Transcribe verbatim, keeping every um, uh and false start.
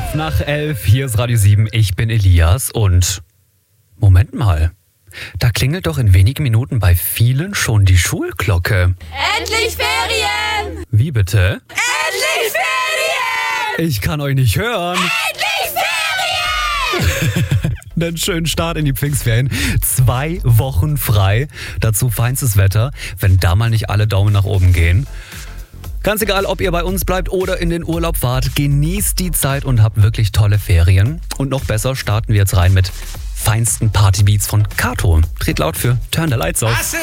Nach elf, hier ist Radio sieben, ich bin Elias und Moment mal, da klingelt doch in wenigen Minuten bei vielen schon die Schulglocke. Endlich Ferien! Wie bitte? Endlich Ferien! Ich kann euch nicht hören. Endlich Ferien! Einen schönen Start in die Pfingstferien. Zwei Wochen frei, dazu feinstes Wetter, wenn da mal nicht alle Daumen nach oben gehen. Ganz egal, ob ihr bei uns bleibt oder in den Urlaub fahrt, genießt die Zeit und habt wirklich tolle Ferien. Und noch besser starten wir jetzt rein mit feinsten Partybeats von Kato. Dreht laut für Turn the Lights Off.